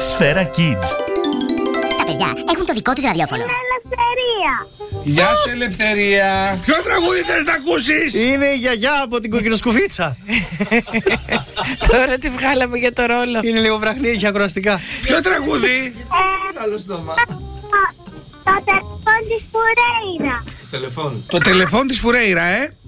Σφαίρα Kids. Τα παιδιά έχουν το δικό τους ραδιόφωνο. Ελευθερία. Γεια σου, Ελευθερία. Ποιο τραγούδι θες να ακούσεις? Είναι η γιαγιά από την κοκκινοσκουφίτσα. Τώρα τη βγάλαμε για το ρόλο. Είναι λίγο βραχνή, έχει ακροαστικά. Ποιο τραγούδι? Καλό στόμα. Το τηλεφώνη της Φουρέιρα. Τηλεφώνη. Το τηλεφών της Φουρέιρα,